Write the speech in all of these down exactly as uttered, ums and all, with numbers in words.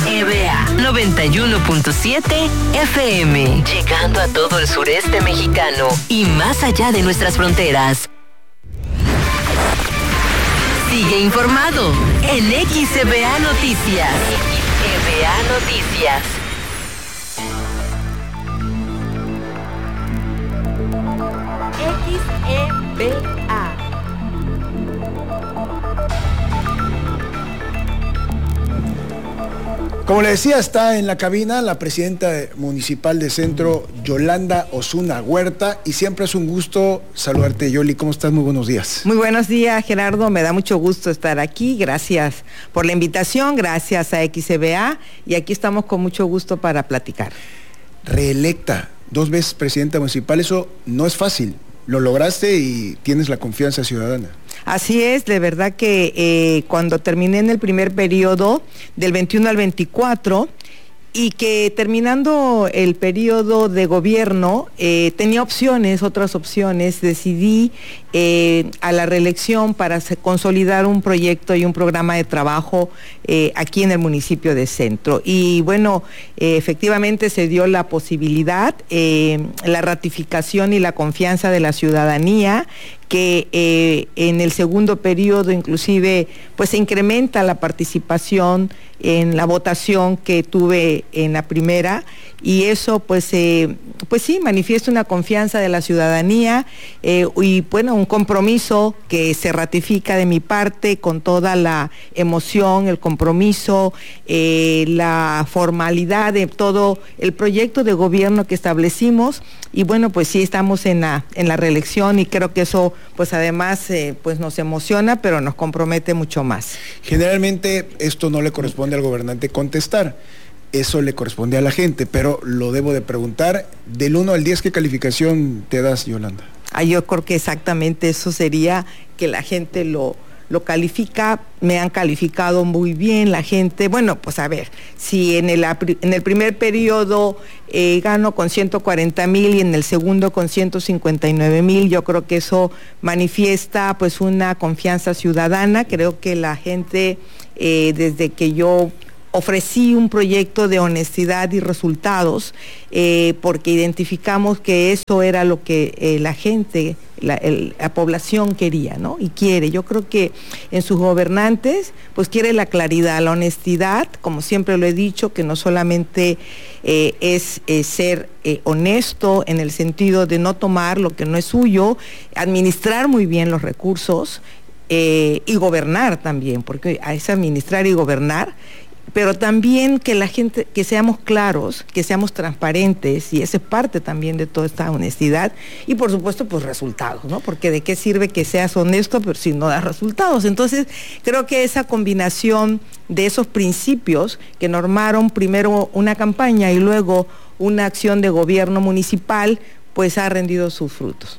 E B A noventa y uno punto siete F M, llegando a todo el sureste mexicano y más allá de nuestras fronteras. Sigue informado en X E B A Noticias. X E B A Noticias. X E B A. Como le decía, está en la cabina la presidenta municipal de Centro, Yolanda Osuna Huerta, y siempre es un gusto saludarte, Yoli. ¿Cómo estás? Muy buenos días. Muy buenos días, Gerardo. Me da mucho gusto estar aquí. Gracias por la invitación, gracias a X E B A, y aquí estamos con mucho gusto para platicar. Reelecta, dos veces presidenta municipal, eso no es fácil. Lo lograste y tienes la confianza ciudadana. Así es, de verdad que eh, cuando terminé en el primer periodo, del veintiuno al veinticuatro, y que terminando el periodo de gobierno, eh, tenía opciones, otras opciones, decidí eh, a la reelección para consolidar un proyecto y un programa de trabajo eh, aquí en el municipio de Centro. Y bueno, eh, efectivamente se dio la posibilidad, eh, la ratificación y la confianza de la ciudadanía, que eh, en el segundo periodo inclusive pues se incrementa la participación en la votación que tuve en la primera, y eso pues eh, pues sí manifiesta una confianza de la ciudadanía eh, y bueno, un compromiso que se ratifica de mi parte con toda la emoción, el compromiso, eh, la formalidad de todo el proyecto de gobierno que establecimos. Y bueno, pues sí estamos en la en la reelección, y creo que eso pues además eh, pues nos emociona, pero nos compromete mucho más. Generalmente esto no le corresponde al gobernante contestar, eso le corresponde a la gente, pero lo debo de preguntar, del uno al diez, ¿qué calificación te das, Yolanda? Ah, yo creo que exactamente eso sería, que la gente lo lo califica, me han calificado muy bien la gente. Bueno, pues a ver, si en el, en el primer periodo eh, gano con ciento cuarenta mil y en el segundo con ciento cincuenta y nueve mil, yo creo que eso manifiesta pues una confianza ciudadana. Creo que la gente, eh, desde que yo ofrecí un proyecto de honestidad y resultados, eh, porque identificamos que eso era lo que eh, la gente, la, el, la población quería, ¿no? Y quiere. Yo creo que en sus gobernantes, pues quiere la claridad, la honestidad, como siempre lo he dicho, que no solamente eh, es eh, ser eh, honesto en el sentido de no tomar lo que no es suyo, administrar muy bien los recursos eh, y gobernar también, porque es administrar y gobernar, pero también que la gente, que seamos claros, que seamos transparentes, y esa es parte también de toda esta honestidad, y por supuesto pues resultados, ¿no? Porque de qué sirve que seas honesto pero si no das resultados. Entonces creo que esa combinación de esos principios que normaron primero una campaña y luego una acción de gobierno municipal, pues ha rendido sus frutos.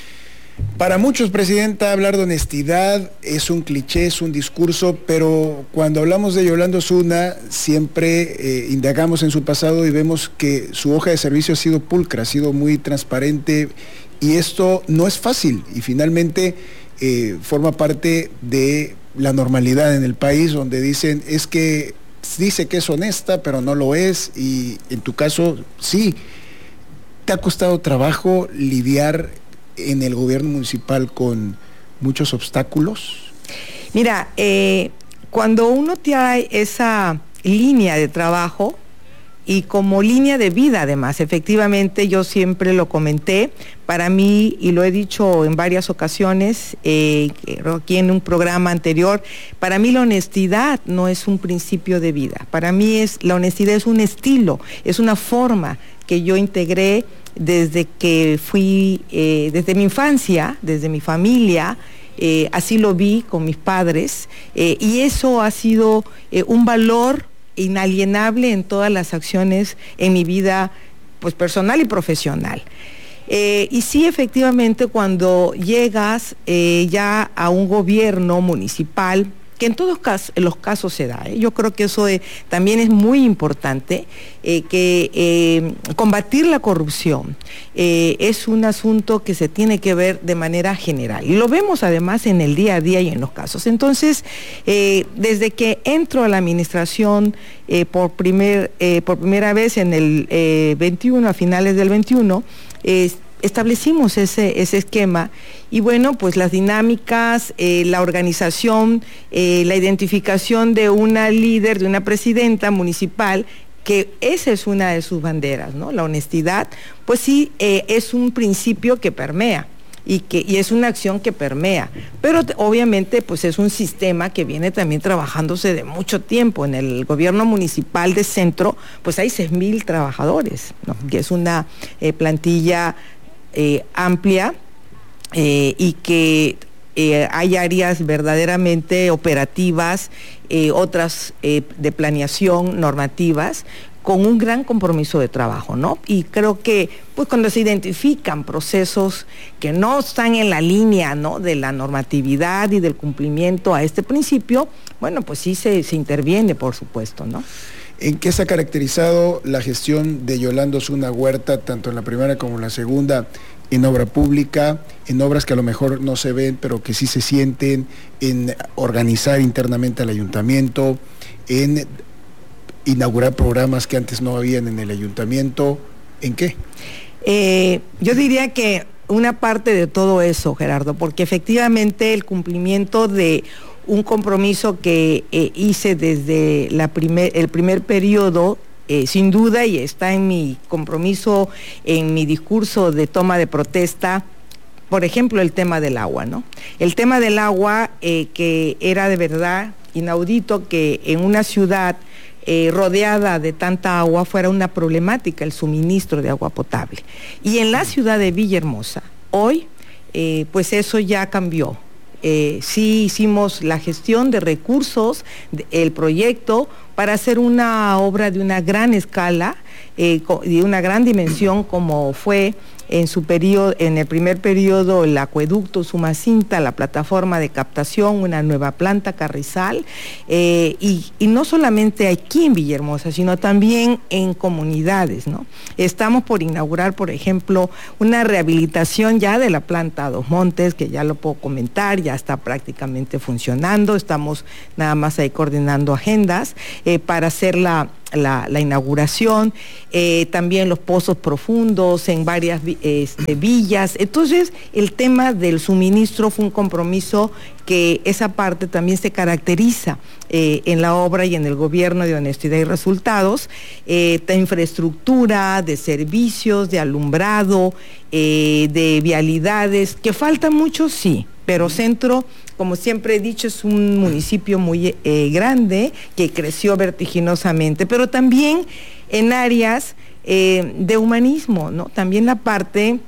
Para muchos, Presidenta, hablar de honestidad es un cliché, es un discurso, pero cuando hablamos de Yolanda Osuna, siempre eh, indagamos en su pasado y vemos que su hoja de servicio ha sido pulcra, ha sido muy transparente, y esto no es fácil, y finalmente eh, forma parte de la normalidad en el país, donde dicen, es que dice que es honesta, pero no lo es, y en tu caso, sí. ¿Te ha costado trabajo lidiar en el gobierno municipal con muchos obstáculos? Mira, eh, cuando uno trae esa línea de trabajo y como línea de vida además, efectivamente yo siempre lo comenté, para mí, y lo he dicho en varias ocasiones, eh, aquí en un programa anterior, para mí la honestidad no es un principio de vida, para mí es, la honestidad es un estilo, es una forma que yo integré desde que fui, eh, desde mi infancia, desde mi familia, eh, así lo vi con mis padres, eh, y eso ha sido eh, un valor inalienable en todas las acciones en mi vida pues, personal y profesional. Eh, y sí, efectivamente, cuando llegas eh, ya a un gobierno municipal, que en todos casos, en los casos se da. ¿eh? Yo creo que eso eh, también es muy importante, eh, que eh, combatir la corrupción eh, es un asunto que se tiene que ver de manera general. Y lo vemos además en el día a día y en los casos. Entonces, eh, desde que entro a la administración eh, por, primer, eh, por primera vez en el eh, veintiuno, a finales del veintiuno, eh, establecimos ese, ese esquema y bueno, pues las dinámicas, eh, la organización, eh, la identificación de una líder, de una presidenta municipal, que esa es una de sus banderas, ¿no? La honestidad, pues sí, eh, es un principio que permea. Y, que, y es una acción que permea, pero obviamente pues es un sistema que viene también trabajándose de mucho tiempo. En el gobierno municipal de Centro, pues hay seis mil trabajadores, ¿no? Que es una eh, plantilla eh, amplia eh, y que eh, hay áreas verdaderamente operativas, eh, otras eh, de planeación, normativas, con un gran compromiso de trabajo, ¿no? Y creo que, pues cuando se identifican procesos que no están en la línea, ¿no?, de la normatividad y del cumplimiento a este principio, bueno, pues sí se, se interviene, por supuesto, ¿no? ¿En qué se ha caracterizado la gestión de Yolanda Osuna Huerta, tanto en la primera como en la segunda, en obra pública, en obras que a lo mejor no se ven, pero que sí se sienten, en organizar internamente al ayuntamiento, en inaugurar programas que antes no habían en el ayuntamiento? ¿En qué? Eh, yo diría que una parte de todo eso, Gerardo, porque efectivamente el cumplimiento de un compromiso que eh, hice desde la primer, el primer periodo, eh, sin duda, y está en mi compromiso, en mi discurso de toma de protesta, por ejemplo, el tema del agua, ¿no? El tema del agua, eh, que era de verdad inaudito que en una ciudad Eh, rodeada de tanta agua fuera una problemática el suministro de agua potable. Y en la ciudad de Villahermosa, hoy, eh, pues eso ya cambió. Eh, sí hicimos la gestión de recursos, de, el proyecto, para hacer una obra de una gran escala, eh, de una gran dimensión, como fue en su periodo, en el primer periodo, el acueducto Sumacinta, la plataforma de captación, una nueva planta Carrizal, eh, y, y no solamente aquí en Villahermosa, sino también en comunidades, ¿no? Estamos por inaugurar, por ejemplo, una rehabilitación ya de la planta Dos Montes, que ya lo puedo comentar, ya está prácticamente funcionando, estamos nada más ahí coordinando agendas eh, para hacer la La, la inauguración, eh, también los pozos profundos en varias este, villas. Entonces, el tema del suministro fue un compromiso que esa parte también se caracteriza eh, en la obra y en el gobierno de honestidad y resultados, eh, de infraestructura, de servicios, de alumbrado, eh, de vialidades, que falta mucho, sí, pero Centro, como siempre he dicho, es un municipio muy eh, grande, que creció vertiginosamente, pero también en áreas eh, de humanismo, ¿no? También la parte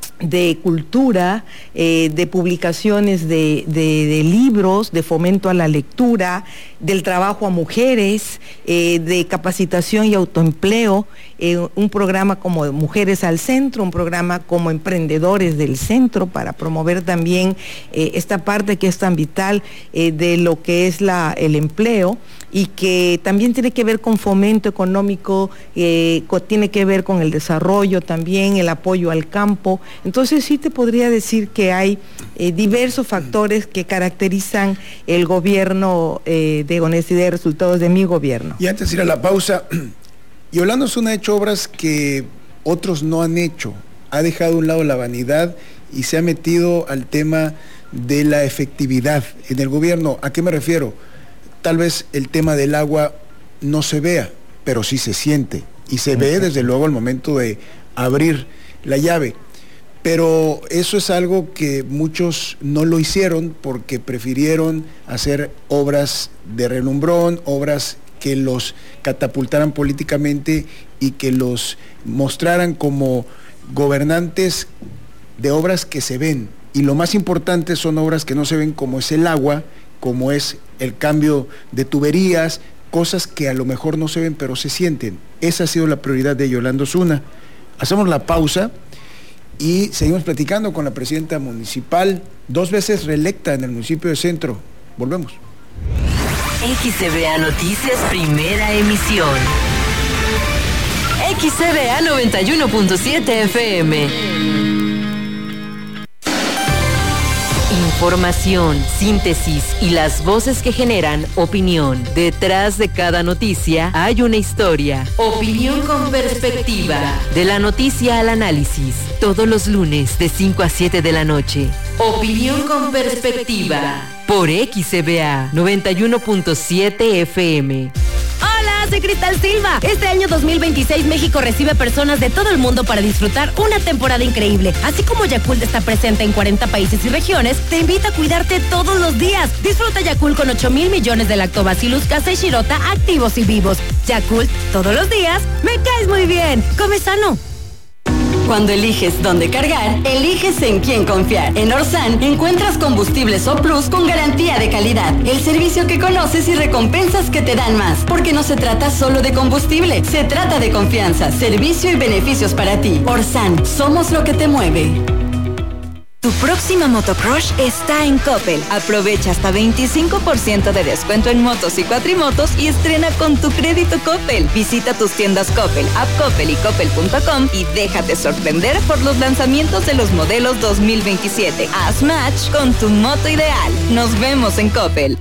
de cultura, eh, de publicaciones de, de, de libros, de fomento a la lectura, del trabajo a mujeres, eh, de capacitación y autoempleo, eh, un programa como Mujeres al Centro, un programa como Emprendedores del Centro, para promover también eh, esta parte que es tan vital eh, de lo que es la, el empleo, y que también tiene que ver con fomento económico, eh, co- tiene que ver con el desarrollo también, el apoyo al campo. Entonces sí te podría decir que hay eh, diversos factores que caracterizan el gobierno eh, de honestidad y resultados de mi gobierno. Y antes de ir a la pausa, Yolanda Osuna ha hecho obras que otros no han hecho, ha dejado a un lado la vanidad y se ha metido al tema de la efectividad en el gobierno. ¿A qué me refiero? Tal vez el tema del agua no se vea, pero sí se siente, y se ve desde luego al momento de abrir la llave. Pero eso es algo que muchos no lo hicieron porque prefirieron hacer obras de relumbrón, obras que los catapultaran políticamente y que los mostraran como gobernantes de obras que se ven. Y lo más importante son obras que no se ven, como es el agua, como es el cambio de tuberías, cosas que a lo mejor no se ven pero se sienten. Esa ha sido la prioridad de Yolanda Osuna. Hacemos la pausa y seguimos platicando con la presidenta municipal, dos veces reelecta en el municipio de Centro. Volvemos. X C B A Noticias, primera emisión. X C B A noventa y uno punto siete F M. Información, síntesis y las voces que generan opinión. Detrás de cada noticia hay una historia. Opinión con perspectiva. De la noticia al análisis. Todos los lunes de cinco a siete de la noche. Opinión con perspectiva. Por X C B A noventa y uno punto siete F M. Hola, soy Cristal Silva. Este año dos mil veintiséis México recibe personas de todo el mundo para disfrutar una temporada increíble. Así como Yakult está presente en cuarenta países y regiones, te invita a cuidarte todos los días. Disfruta Yakult con ocho mil millones de lactobacillus casei shirota activos y vivos. Yakult, todos los días, me caes muy bien. Come sano. Cuando eliges dónde cargar, eliges en quién confiar. En Orsan encuentras combustibles O Plus con garantía de calidad. El servicio que conoces y recompensas que te dan más. Porque no se trata solo de combustible, se trata de confianza, servicio y beneficios para ti. Orsan, somos lo que te mueve. Tu próxima motocrush está en Coppel. Aprovecha hasta veinticinco por ciento de descuento en motos y cuatrimotos y estrena con tu crédito Coppel. Visita tus tiendas Coppel, App Coppel y Coppel punto com y déjate sorprender por los lanzamientos de los modelos dos mil veintisiete. Haz match con tu moto ideal. Nos vemos en Coppel.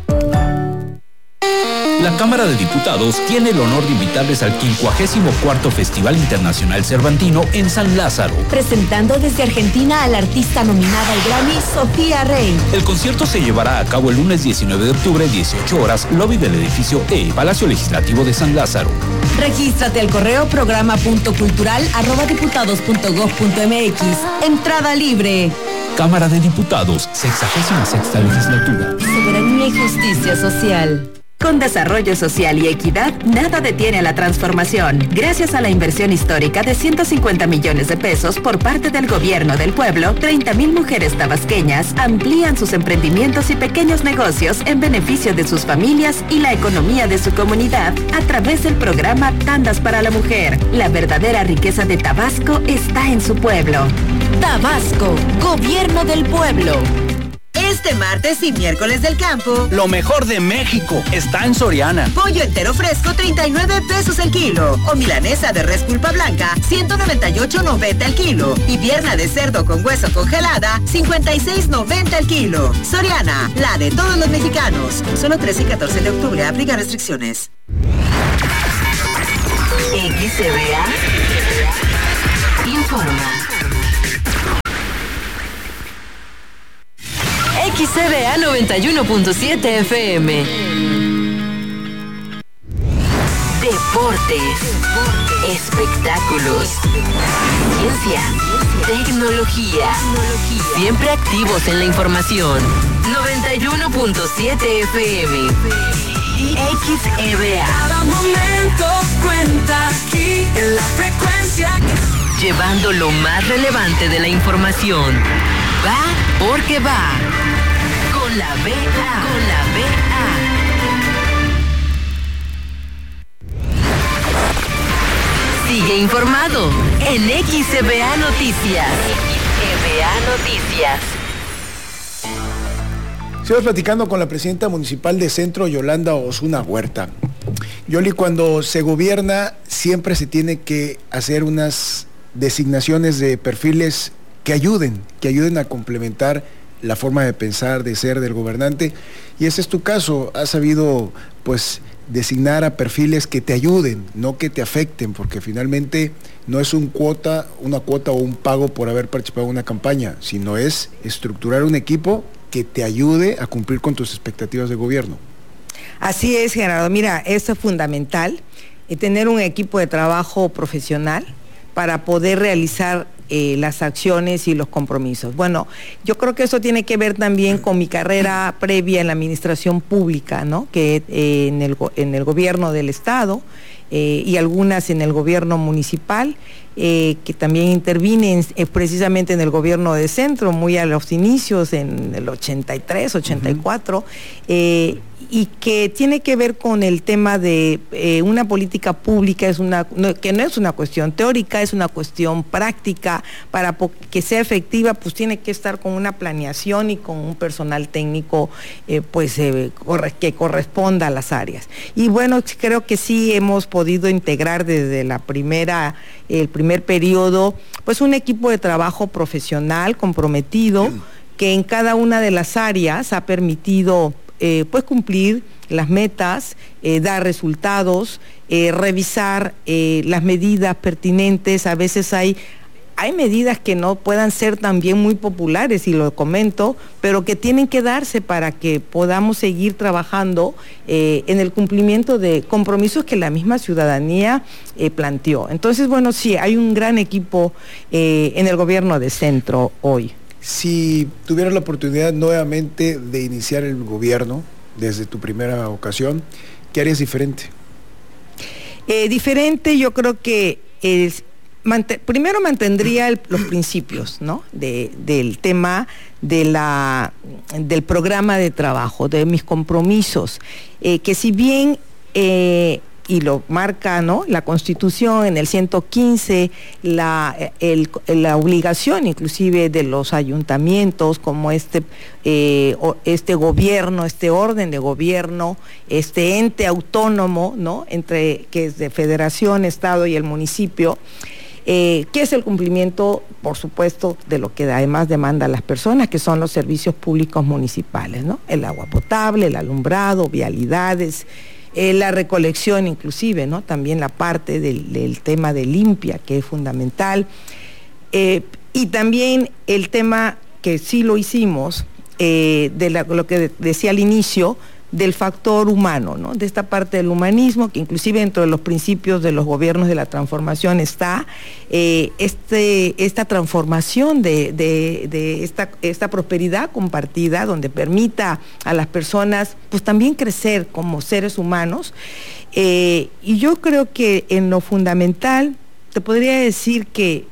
La Cámara de Diputados tiene el honor de invitarles al quincuagésimo cuarto Festival Internacional Cervantino en San Lázaro. Presentando desde Argentina a la artista nominada al Grammy, Sofía Rey. El concierto se llevará a cabo el lunes diecinueve de octubre, dieciocho horas, lobby del edificio E, Palacio Legislativo de San Lázaro. Regístrate al correo programa punto cultural arroba diputados punto gob punto mx. Entrada libre. Cámara de Diputados, sexagésima sexta legislatura. Soberanía y justicia social. Con desarrollo social y equidad, nada detiene la transformación. Gracias a la inversión histórica de ciento cincuenta millones de pesos por parte del gobierno del pueblo, treinta mil mujeres tabasqueñas amplían sus emprendimientos y pequeños negocios en beneficio de sus familias y la economía de su comunidad a través del programa Tandas para la Mujer. La verdadera riqueza de Tabasco está en su pueblo. Tabasco, gobierno del pueblo. Este martes y miércoles del campo, lo mejor de México está en Soriana. Pollo entero fresco, treinta y nueve pesos el kilo. O milanesa de res pulpa blanca, ciento noventa y ocho noventa el kilo. Y pierna de cerdo con hueso congelada, cincuenta y seis noventa el kilo. Soriana, la de todos los mexicanos. Solo trece y catorce de octubre, aplica restricciones. X C B A informa. X C B A noventa y uno punto siete F M. Deportes, espectáculos, ciencia, tecnología. Siempre activos en la información. noventa y uno punto siete F M. X C B A. Cada momento cuenta aquí en la frecuencia. Llevando lo más relevante de la información. Va porque va. Con la B A. Con la B A. Sigue informado en X C B A Noticias. X C B A Noticias. Estamos platicando con la presidenta municipal de Centro, Yolanda Osuna Huerta. Yoli, cuando se gobierna siempre se tiene que hacer unas designaciones de perfiles que ayuden, que ayuden a complementar la forma de pensar, de ser del gobernante, y ese es tu caso. Has sabido pues designar a perfiles que te ayuden, no que te afecten, porque finalmente no es un cuota, una cuota o un pago por haber participado en una campaña, sino es estructurar un equipo que te ayude a cumplir con tus expectativas de gobierno. Así es, Gerardo. Mira, eso es fundamental, y tener un equipo de trabajo profesional para poder realizar eh, las acciones y los compromisos. Bueno, yo creo que eso tiene que ver también con mi carrera previa en la administración pública, ¿no? Que eh, en, el, en el gobierno del Estado eh, y algunas en el gobierno municipal, eh, que también intervine en, eh, precisamente en el gobierno de centro, muy a los inicios, en el ochenta y tres, ochenta y cuatro, uh-huh. eh, y que tiene que ver con el tema de eh, una política pública, es una no, que no es una cuestión teórica, es una cuestión práctica. Para que sea efectiva, pues tiene que estar con una planeación y con un personal técnico eh, pues eh, corre, que corresponda a las áreas. Y bueno, creo que sí hemos podido integrar desde la primera, el primer periodo, pues un equipo de trabajo profesional, comprometido, mm. que en cada una de las áreas ha permitido Eh, pues cumplir las metas, eh, dar resultados, eh, revisar eh, las medidas pertinentes. A veces hay, hay medidas que no puedan ser también muy populares, y lo comento, pero que tienen que darse para que podamos seguir trabajando eh, en el cumplimiento de compromisos que la misma ciudadanía eh, planteó. Entonces, bueno, sí, hay un gran equipo eh, en el gobierno de centro hoy. Si tuvieras la oportunidad nuevamente de iniciar el gobierno desde tu primera ocasión, ¿qué harías diferente? Eh, diferente, yo creo que es, mant- primero mantendría el, los principios, ¿no? De, del tema de la, del programa de trabajo, de mis compromisos, eh, que si bien eh, y lo marca, ¿no?, la Constitución en el ciento quince, la, el, la obligación inclusive de los ayuntamientos, como este, eh, este gobierno, este orden de gobierno, este ente autónomo, ¿no?, entre, que es de federación, estado y el municipio, eh, que es el cumplimiento, por supuesto, de lo que además demanda las personas, que son los servicios públicos municipales, ¿no?, el agua potable, el alumbrado, vialidades, Eh, la recolección inclusive, ¿no?, también la parte del, del tema de limpia, que es fundamental, eh, y también el tema que sí lo hicimos, eh, de la, lo que decía al inicio, del factor humano, ¿no?, de esta parte del humanismo, que inclusive dentro de los principios de los gobiernos de la transformación está eh, este, esta transformación de, de, de esta, esta prosperidad compartida, donde permita a las personas pues también crecer como seres humanos, eh, y yo creo que en lo fundamental te podría decir que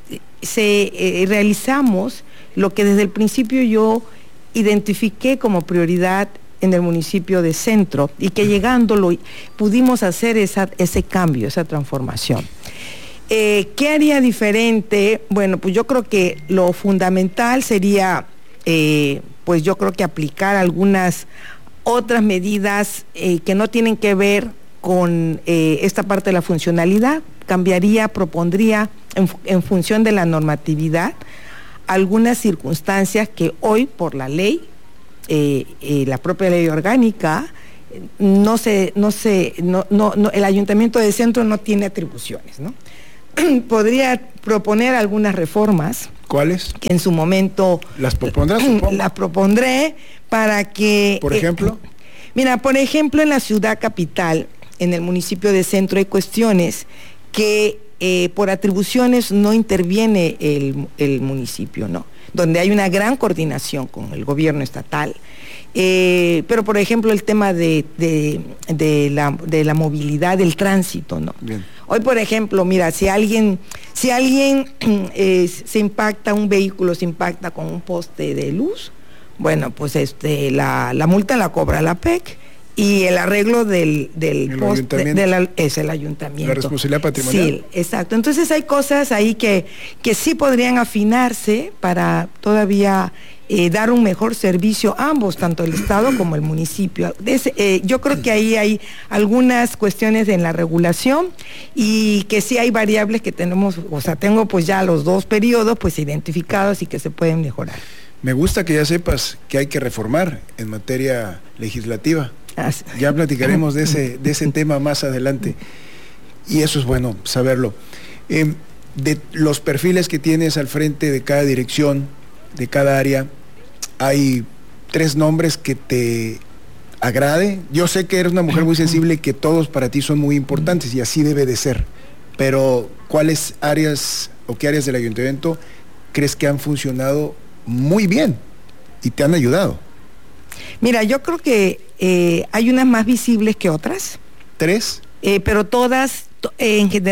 se eh, realizamos lo que desde el principio yo identifiqué como prioridad en el municipio de Centro, y que llegándolo pudimos hacer esa, ese cambio, esa transformación. Eh, ¿Qué haría diferente? Bueno, pues yo creo que lo fundamental sería, eh, pues yo creo que aplicar algunas otras medidas eh, que no tienen que ver con eh, esta parte de la funcionalidad. Cambiaría, propondría, en, en función de la normatividad, algunas circunstancias que hoy, por la ley, Eh, eh, la propia ley orgánica, no se, no se, no, no, no, el ayuntamiento de Centro no tiene atribuciones, ¿no? Podría proponer algunas reformas. ¿Cuáles? Que en su momento las propondrás, supongo. Las propondré para que. Por ejemplo. Eh, mira, por ejemplo, en la ciudad capital, en el municipio de Centro, hay cuestiones que eh, por atribuciones no interviene el, el municipio, ¿no?, donde hay una gran coordinación con el gobierno estatal, eh, pero por ejemplo el tema de, de, de, la, de la movilidad, del tránsito, ¿no? Bien. Hoy, por ejemplo, mira, si alguien, si alguien eh, se impacta, un vehículo se impacta con un poste de luz, bueno, pues este, la, la multa la cobra la P E C, y el arreglo del, del poste de, de la, es el ayuntamiento. La responsabilidad patrimonial. Sí, exacto. Entonces hay cosas ahí que, que sí podrían afinarse para todavía eh, dar un mejor servicio a ambos, tanto el Estado como el municipio. Des, eh, yo creo que ahí hay algunas cuestiones en la regulación, y que sí hay variables que tenemos, o sea, tengo pues ya los dos periodos pues identificados y que se pueden mejorar. Me gusta que ya sepas que hay que reformar en materia legislativa. Ya platicaremos de ese, de ese tema más adelante, y eso es bueno saberlo. Eh, de los perfiles que tienes al frente de cada dirección, de cada área, hay tres nombres que te agrade. Yo sé que eres una mujer muy sensible y que todos para ti son muy importantes, y así debe de ser, pero ¿cuáles áreas o qué áreas del ayuntamiento crees que han funcionado muy bien y te han ayudado? Mira, yo creo que eh, hay unas más visibles que otras. ¿Tres? Eh, pero todas, to, eh, en general,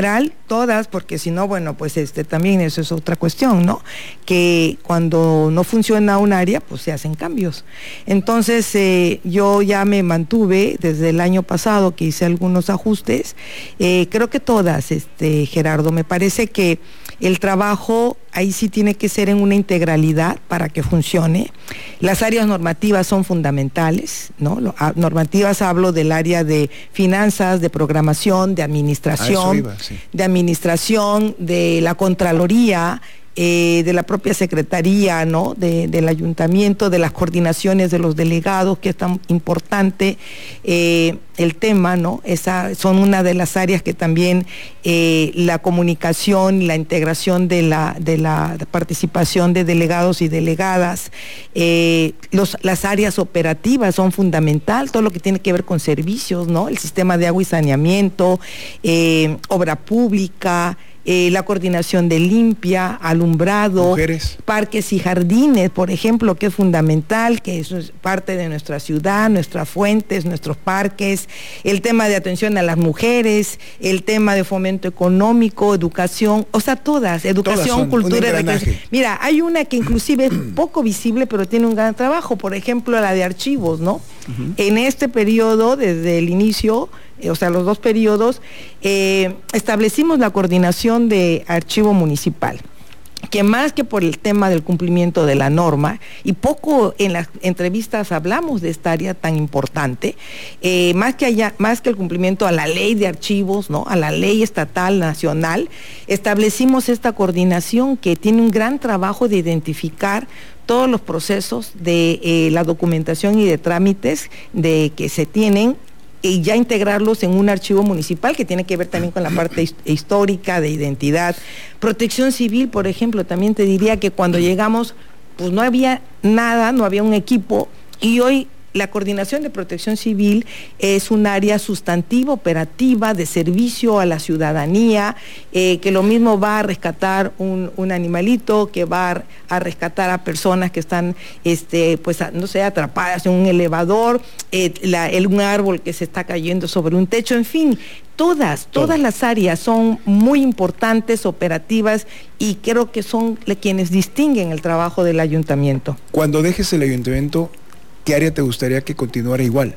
todas, porque si no, bueno, pues este también eso es otra cuestión, ¿no? Que cuando no funciona un área, pues se hacen cambios. Entonces, eh, yo ya me mantuve desde el año pasado que hice algunos ajustes, eh, creo que todas, este, Gerardo, me parece que el trabajo ahí sí tiene que ser en una integralidad para que funcione. Las áreas normativas son fundamentales, ¿no? Normativas hablo del área de finanzas, de programación, de administración, iba, sí. de administración, de la Contraloría, eh, de la propia Secretaría, ¿no? De, del Ayuntamiento, de las coordinaciones de los delegados, que es tan importante eh, el tema, ¿no? Esa son una de las áreas que también eh, la comunicación, la integración de la, de la participación de delegados y delegadas, eh, los, las áreas operativas son fundamental, todo lo que tiene que ver con servicios, ¿no? El sistema de agua y saneamiento, eh, obra pública, Eh, la coordinación de limpia, alumbrado, mujeres, parques y jardines, por ejemplo, que es fundamental, que eso es parte de nuestra ciudad, nuestras fuentes, nuestros parques, el tema de atención a las mujeres, el tema de fomento económico, educación, o sea, todas, educación, todas cultura y recreación. Mira, hay una que inclusive es poco visible, pero tiene un gran trabajo, por ejemplo, la de archivos, ¿no? Uh-huh. En este periodo, desde el inicio, o sea, los dos periodos, eh, establecimos la coordinación de archivo municipal, que más que por el tema del cumplimiento de la norma, y poco en las entrevistas hablamos de esta área tan importante, eh, más que haya, más que el cumplimiento a la ley de archivos, ¿no? A la ley estatal, nacional, establecimos esta coordinación que tiene un gran trabajo de identificar todos los procesos de eh, la documentación y de trámites de que se tienen, y ya integrarlos en un archivo municipal que tiene que ver también con la parte histórica, de identidad. Protección civil, por ejemplo, también te diría que cuando llegamos, pues no había nada, no había un equipo, y hoy la coordinación de protección civil es un área sustantiva, operativa, de servicio a la ciudadanía, eh, que lo mismo va a rescatar un, un animalito, que va a, a rescatar a personas que están, este, pues, a, no sé, atrapadas en un elevador, eh, la, el, un árbol que se está cayendo sobre un techo, en fin. Todas, todas las áreas son muy importantes, operativas, y creo que son quienes distinguen el trabajo del ayuntamiento. Cuando dejes el ayuntamiento, ¿qué área te gustaría que continuara igual?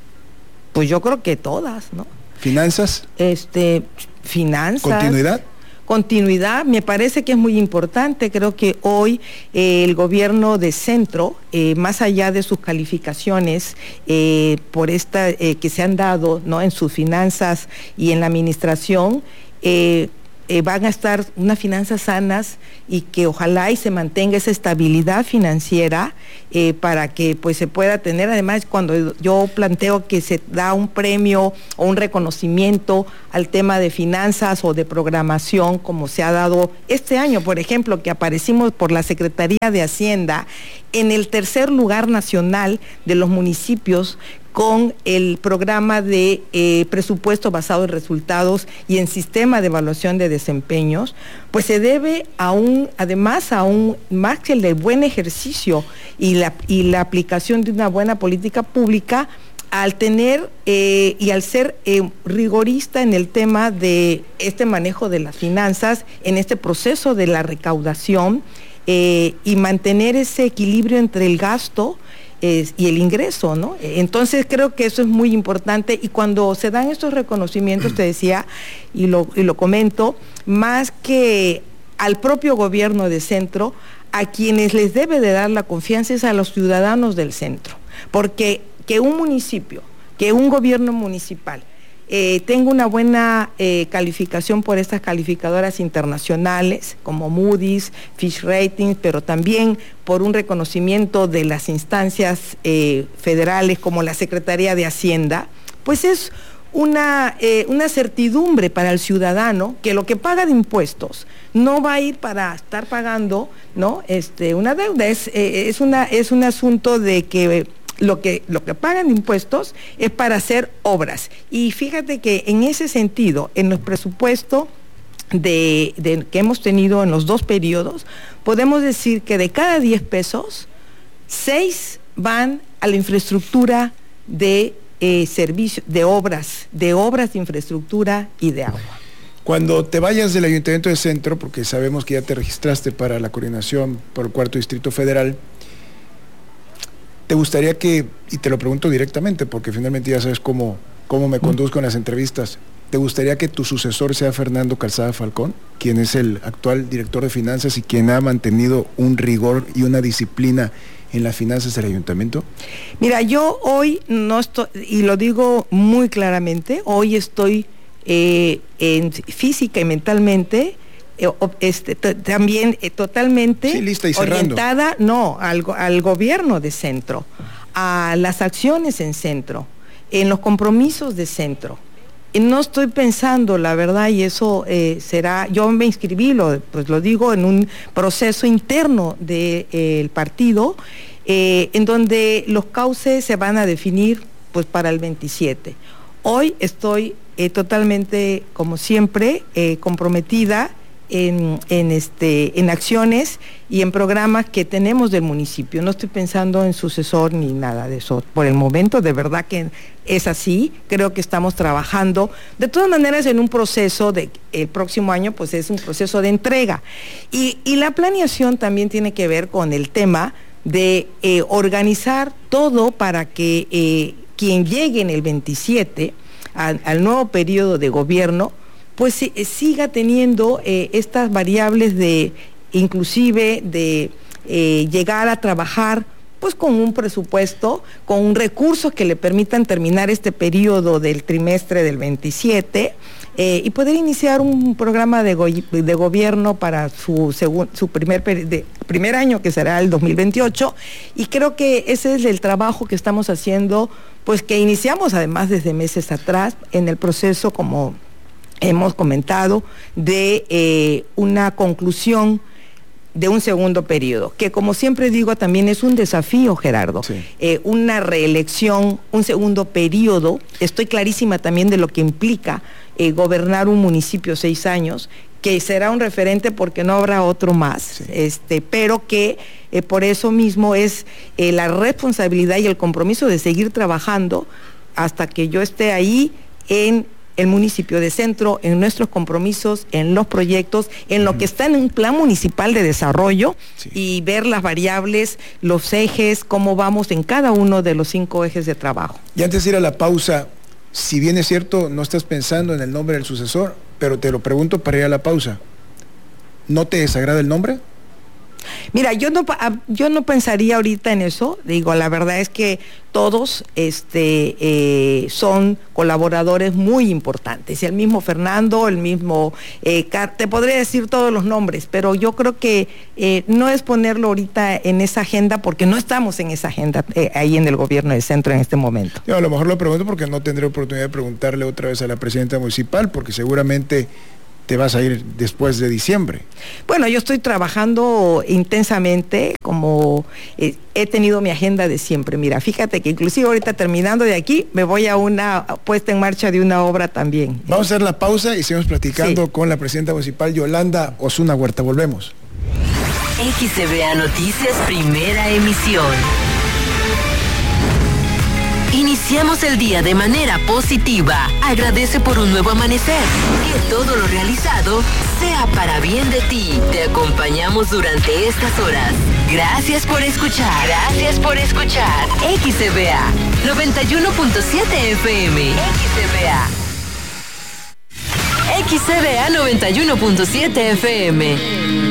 Pues yo creo que todas, ¿no? ¿Finanzas? Este, finanzas. ¿Continuidad? Continuidad, me parece que es muy importante. Creo que hoy eh, el gobierno de centro, eh, más allá de sus calificaciones eh, por esta eh, que se han dado, ¿no? En sus finanzas y en la administración, eh, Eh, van a estar unas finanzas sanas, y que ojalá y se mantenga esa estabilidad financiera eh, para que pues se pueda tener. Además, cuando yo planteo que se da un premio o un reconocimiento al tema de finanzas o de programación, como se ha dado este año, por ejemplo, que aparecimos por la Secretaría de Hacienda en el tercer lugar nacional de los municipios con el programa de eh, presupuesto basado en resultados y en sistema de evaluación de desempeños, pues se debe a un, además a un, más que el de buen ejercicio y la, y la aplicación de una buena política pública, al tener eh, y al ser eh, rigorista en el tema de este manejo de las finanzas, en este proceso de la recaudación, eh, y mantener ese equilibrio entre el gasto Eh, y el ingreso, ¿no? Entonces creo que eso es muy importante, y cuando se dan estos reconocimientos, te decía, y lo, y lo comento, más que al propio gobierno de centro, a quienes les debe de dar la confianza es a los ciudadanos del centro, porque que un municipio, que un gobierno municipal Eh, tengo una buena eh, calificación por estas calificadoras internacionales como Moody's, Fitch Ratings, pero también por un reconocimiento de las instancias eh, federales como la Secretaría de Hacienda, pues es una, eh, una certidumbre para el ciudadano que lo que paga de impuestos no va a ir para estar pagando, ¿no? Este, una deuda, es, eh, es, una, es un asunto de que Lo que, lo que pagan de impuestos es para hacer obras. Y fíjate que en ese sentido, en los presupuestos de, de, que hemos tenido en los dos periodos, podemos decir que de cada diez pesos, seis van a la infraestructura de eh, servicios, de obras, de obras de infraestructura y de agua. Cuando te vayas del Ayuntamiento de Centro, porque sabemos que ya te registraste para la coordinación por el Cuarto Distrito Federal, ¿te gustaría que, y te lo pregunto directamente, porque finalmente ya sabes cómo, cómo me conduzco en las entrevistas, ¿te gustaría que tu sucesor sea Fernando Calzada Falcón, quien es el actual director de finanzas y quien ha mantenido un rigor y una disciplina en las finanzas del ayuntamiento? Mira, yo hoy no estoy, y lo digo muy claramente, hoy estoy eh, en física y mentalmente eh, este, también eh, totalmente sí, lista y orientada, no, al, al gobierno de Centro, a las acciones en Centro, en los compromisos de Centro. No estoy pensando, la verdad, y eso eh, será, yo me inscribí, lo, pues lo digo, en un proceso interno del de, eh, partido, eh, en donde los cauces se van a definir pues para el veintisiete. Hoy estoy eh, totalmente, como siempre, eh, comprometida en, en, este, en acciones y en programas que tenemos del municipio. No estoy pensando en sucesor ni nada de eso. Por el momento, de verdad que es así. Creo que estamos trabajando, de todas maneras, en un proceso de el próximo año, pues es un proceso de entrega. Y, y la planeación también tiene que ver con el tema de eh, organizar todo para que eh, quien llegue en el veintisiete al, al nuevo periodo de gobierno, pues eh, siga teniendo eh, estas variables de, inclusive, de eh, llegar a trabajar pues con un presupuesto, con recursos que le permitan terminar este periodo del trimestre del veintisiete eh, y poder iniciar un programa de, go de gobierno para su, su primer, de, primer año, que será el dos mil veintiocho, y creo que ese es el trabajo que estamos haciendo, pues que iniciamos además desde meses atrás en el proceso, como hemos comentado, de eh, una conclusión de un segundo periodo, que como siempre digo también es un desafío, Gerardo, sí. eh, una reelección, un segundo periodo. Estoy clarísima también de lo que implica eh, gobernar un municipio seis años, que será un referente porque no habrá otro más, sí. este, pero que eh, por eso mismo es eh, la responsabilidad y el compromiso de seguir trabajando hasta que yo esté ahí en el municipio de Centro, en nuestros compromisos, en los proyectos, en lo que está en un plan municipal de desarrollo, sí. y ver las variables, los ejes, cómo vamos en cada uno de los cinco ejes de trabajo. Y antes de ir a la pausa, si bien es cierto, no estás pensando en el nombre del sucesor, pero te lo pregunto para ir a la pausa, ¿no te desagrada el nombre? Mira, yo no, yo no pensaría ahorita en eso. Digo, la verdad es que todos este, eh, son colaboradores muy importantes. El mismo Fernando, el mismo, eh, te podría decir todos los nombres, pero yo creo que eh, no es ponerlo ahorita en esa agenda, porque no estamos en esa agenda eh, ahí en el gobierno del Centro en este momento. Yo a lo mejor lo pregunto porque no tendré oportunidad de preguntarle otra vez a la presidenta municipal, porque seguramente te vas a ir después de diciembre. Bueno, yo estoy trabajando intensamente, como eh, he tenido mi agenda de siempre. Mira, fíjate que inclusive ahorita terminando de aquí, me voy a una puesta en marcha de una obra también. Vamos a hacer la pausa y seguimos platicando sí. con la presidenta municipal, Yolanda Osuna Huerta. Volvemos. X C B A Noticias, primera emisión. Iniciamos el día de manera positiva. Agradece por un nuevo amanecer. Que todo lo realizado sea para bien de ti. Te acompañamos durante estas horas. Gracias por escuchar. Gracias por escuchar. X C B A noventa y uno punto siete F M. X C B A. X C B A noventa y uno punto siete F M.